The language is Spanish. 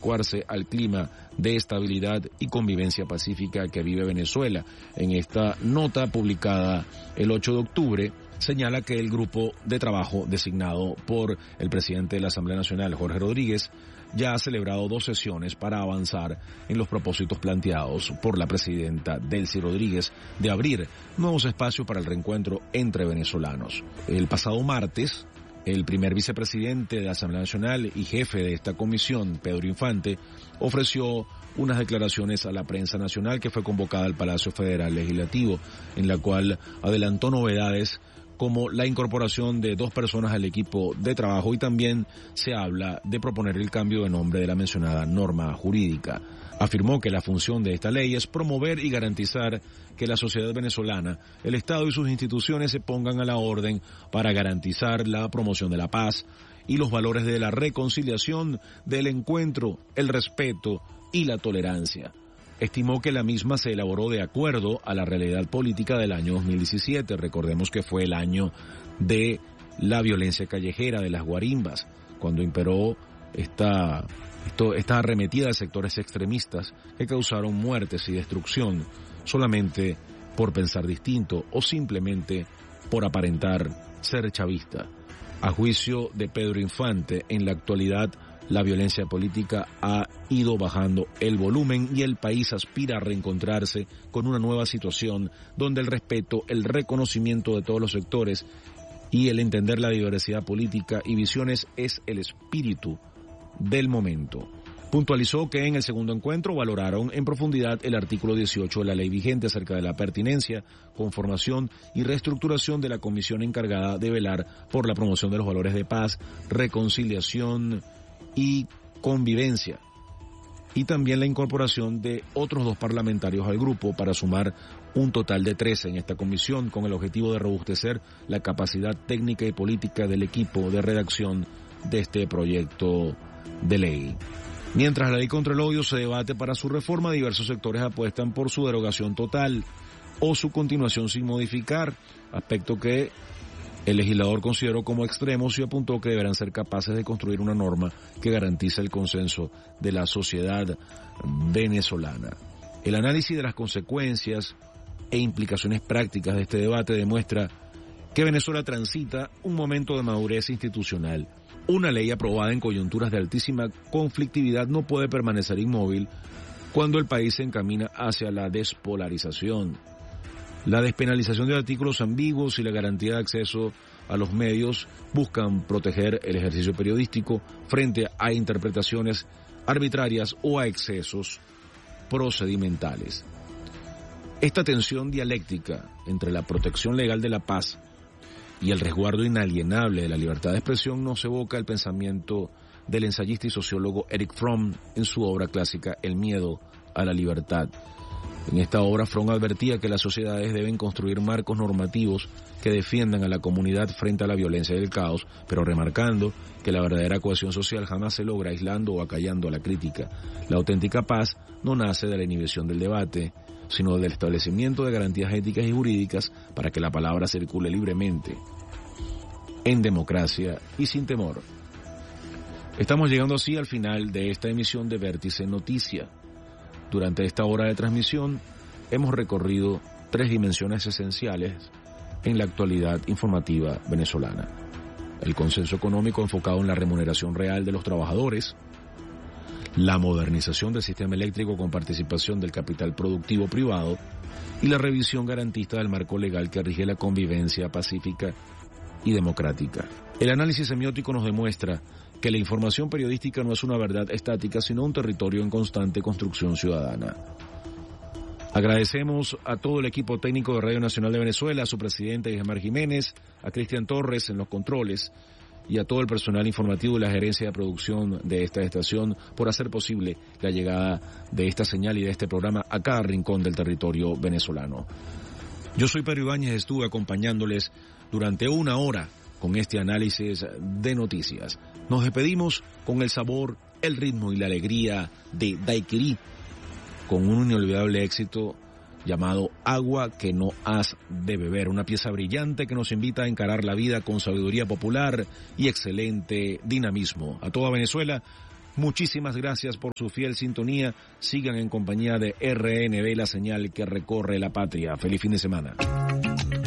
adecuarse al clima de estabilidad y convivencia pacífica que vive Venezuela. En esta nota publicada el 8 de octubre, señala que el grupo de trabajo designado por el presidente de la Asamblea Nacional, Jorge Rodríguez, ya ha celebrado 2 sesiones para avanzar en los propósitos planteados por la presidenta Delcy Rodríguez de abrir nuevos espacios para el reencuentro entre venezolanos. El pasado martes, el primer vicepresidente de la Asamblea Nacional y jefe de esta comisión, Pedro Infante, ofreció unas declaraciones a la prensa nacional que fue convocada al Palacio Federal Legislativo, en la cual adelantó novedades como la incorporación de 2 personas al equipo de trabajo, y también se habla de proponer el cambio de nombre de la mencionada norma jurídica. Afirmó que la función de esta ley es promover y garantizar que la sociedad venezolana, el Estado y sus instituciones se pongan a la orden para garantizar la promoción de la paz y los valores de la reconciliación, del encuentro, el respeto y la tolerancia. Estimó que la misma se elaboró de acuerdo a la realidad política del año 2017. Recordemos que fue el año de la violencia callejera, de las guarimbas, cuando imperó esta arremetida de sectores extremistas que causaron muertes y destrucción solamente por pensar distinto o simplemente por aparentar ser chavista. A juicio de Pedro Infante, en la actualidad la violencia política ha ido bajando el volumen y el país aspira a reencontrarse con una nueva situación donde el respeto, el reconocimiento de todos los sectores y el entender la diversidad política y visiones es el espíritu del momento. Puntualizó que en el segundo encuentro valoraron en profundidad el artículo 18 de la ley vigente acerca de la pertinencia, conformación y reestructuración de la comisión encargada de velar por la promoción de los valores de paz, reconciliación y convivencia, y también la incorporación de otros 2 parlamentarios al grupo para sumar un total de 13 en esta comisión, con el objetivo de robustecer la capacidad técnica y política del equipo de redacción de este proyecto de ley. Mientras la ley contra el odio se debate para su reforma, diversos sectores apuestan por su derogación total o su continuación sin modificar, aspecto que el legislador consideró como extremos y apuntó que deberán ser capaces de construir una norma que garantice el consenso de la sociedad venezolana. El análisis de las consecuencias e implicaciones prácticas de este debate demuestra que Venezuela transita un momento de madurez institucional. Una ley aprobada en coyunturas de altísima conflictividad no puede permanecer inmóvil cuando el país se encamina hacia la despolarización. La despenalización de artículos ambiguos y la garantía de acceso a los medios buscan proteger el ejercicio periodístico frente a interpretaciones arbitrarias o a excesos procedimentales. Esta tensión dialéctica entre la protección legal de la paz y el resguardo inalienable de la libertad de expresión nos evoca el pensamiento del ensayista y sociólogo Erich Fromm en su obra clásica El miedo a la libertad. En esta obra, Fromm advertía que las sociedades deben construir marcos normativos que defiendan a la comunidad frente a la violencia y el caos, pero remarcando que la verdadera cohesión social jamás se logra aislando o acallando a la crítica. La auténtica paz no nace de la inhibición del debate, sino del establecimiento de garantías éticas y jurídicas para que la palabra circule libremente, en democracia y sin temor. Estamos llegando así al final de esta emisión de Vértice Noticia. Durante esta hora de transmisión hemos recorrido 3 dimensiones esenciales en la actualidad informativa venezolana. El consenso económico enfocado en la remuneración real de los trabajadores, la modernización del sistema eléctrico con participación del capital productivo privado y la revisión garantista del marco legal que rige la convivencia pacífica y democrática. El análisis semiótico nos demuestra que la información periodística no es una verdad estática, sino un territorio en constante construcción ciudadana. Agradecemos a todo el equipo técnico de Radio Nacional de Venezuela, a su presidente Ismael Jiménez, a Cristian Torres en los controles y a todo el personal informativo y la gerencia de producción de esta estación por hacer posible la llegada de esta señal y de este programa a cada rincón del territorio venezolano. Yo soy Pedro Ibáñez, estuve acompañándoles durante 1 hora con este análisis de noticias. Nos despedimos con el sabor, el ritmo y la alegría de Daiquiri, con un inolvidable éxito llamado Agua que no has de beber, una pieza brillante que nos invita a encarar la vida con sabiduría popular y excelente dinamismo. A toda Venezuela, Muchísimas gracias por su fiel sintonía. Sigan en compañía de RNB, la señal que recorre la patria. Feliz fin de semana.